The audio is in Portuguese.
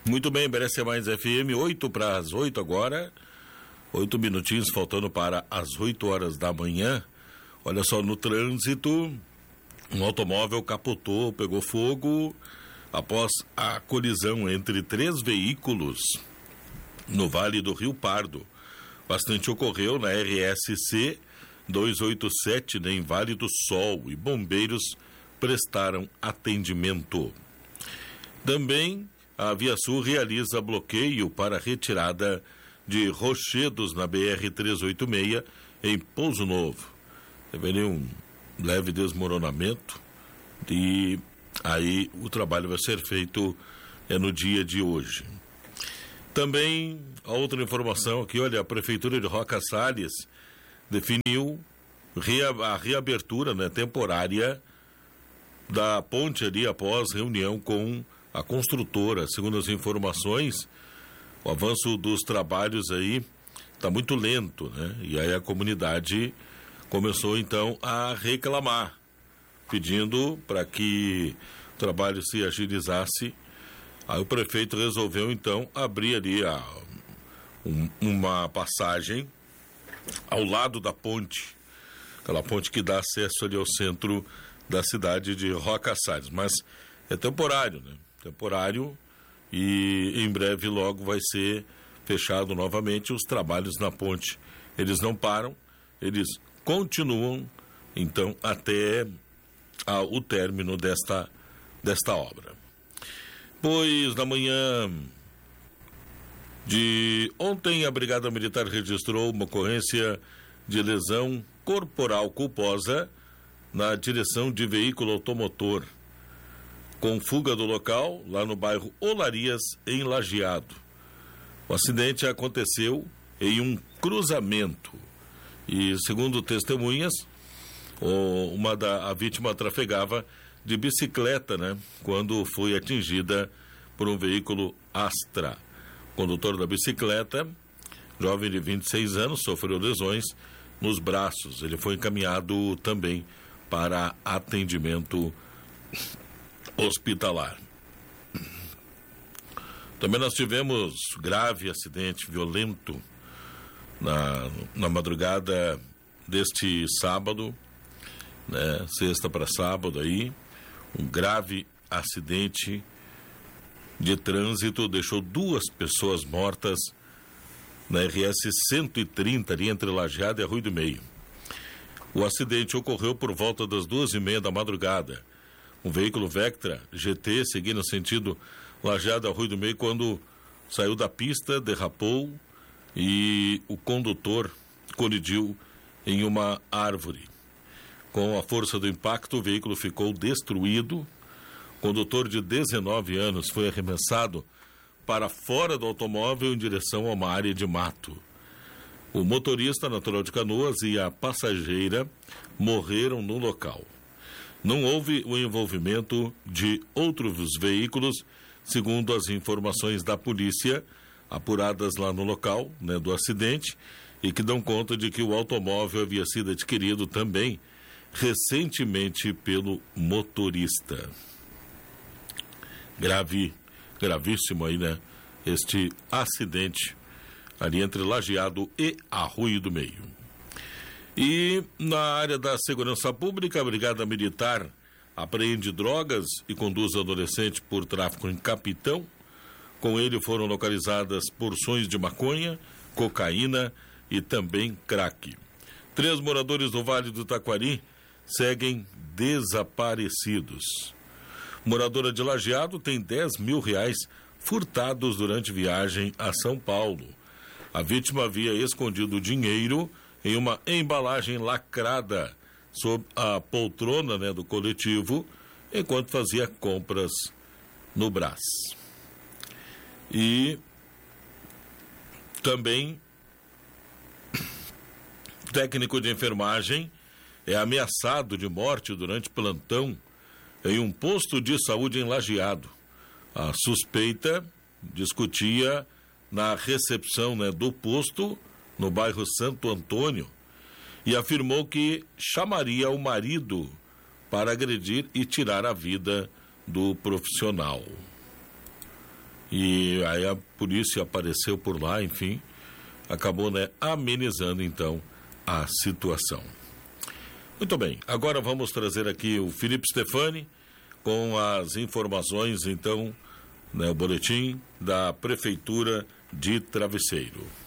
Muito bem, merece mais FM, 8 para as 8 agora, 8 minutinhos faltando para as 8 horas da manhã. Olha só, no trânsito, um automóvel capotou, pegou fogo após a colisão entre 3 veículos no Vale do Rio Pardo. O acidente ocorreu na RSC 287, em Vale do Sol, e bombeiros prestaram atendimento. Também a ViaSul realiza bloqueio para retirada de rochedos na BR-386 em Pouso Novo. Deveria um leve desmoronamento e aí o trabalho vai ser feito no dia de hoje. Também a outra informação aqui, olha, a Prefeitura de Roca Salles definiu a reabertura, temporária da ponte ali após reunião com a construtora. Segundo as informações, o avanço dos trabalhos aí está muito lento, E aí a comunidade começou então a reclamar, pedindo para que o trabalho se agilizasse. Aí o prefeito resolveu então abrir ali uma passagem ao lado da ponte, aquela ponte que dá acesso ali ao centro da cidade de Roca Salles, mas é temporário, temporário, e em breve logo vai ser fechado novamente os trabalhos na ponte. Eles não param, eles continuam então até o término desta obra. Pois na manhã de ontem a Brigada Militar registrou uma ocorrência de lesão corporal culposa na direção de veículo automotor, com fuga do local, lá no bairro Olarias, em Lajeado. O acidente aconteceu em um cruzamento e, segundo testemunhas, a vítima trafegava de bicicleta, quando foi atingida por um veículo Astra. O condutor da bicicleta, jovem de 26 anos, sofreu lesões nos braços. Ele foi encaminhado também para atendimento hospitalar. Também nós tivemos grave acidente violento na madrugada deste sábado, sexta para sábado aí, um grave acidente de trânsito deixou 2 pessoas mortas na RS 130, ali entre Lajeado e Arroio do Meio. O acidente ocorreu por volta das 2:30 da madrugada. Um veículo Vectra GT seguia no sentido Lajeado Arroio do Meio quando saiu da pista, derrapou e o condutor colidiu em uma árvore. Com a força do impacto, o veículo ficou destruído. O condutor de 19 anos foi arremessado para fora do automóvel em direção a uma área de mato. O motorista, natural de Canoas, e a passageira morreram no local. Não houve o envolvimento de outros veículos, segundo as informações da polícia, apuradas lá no local do acidente, e que dão conta de que o automóvel havia sido adquirido também recentemente pelo motorista. Gravíssimo aí, este acidente ali entre Lajeado e Arroio do Meio. E na área da segurança pública, a Brigada Militar apreende drogas e conduz adolescente por tráfico em Capitão. Com ele foram localizadas porções de maconha, cocaína e também crack. 3 moradores do Vale do Taquari seguem desaparecidos. Moradora de Lajeado tem R$10 mil furtados durante viagem a São Paulo. A vítima havia escondido o dinheiro em uma embalagem lacrada sob a poltrona do coletivo, enquanto fazia compras no Brás. E também técnico de enfermagem é ameaçado de morte durante plantão em um posto de saúde em Lajeado. A suspeita discutia na recepção do posto no bairro Santo Antônio e afirmou que chamaria o marido para agredir e tirar a vida do profissional. E aí a polícia apareceu por lá, enfim, acabou, né, amenizando então a situação. Muito bem, agora vamos trazer aqui o Felipe Stefani com as informações, então, né, o boletim da Prefeitura de Travesseiro.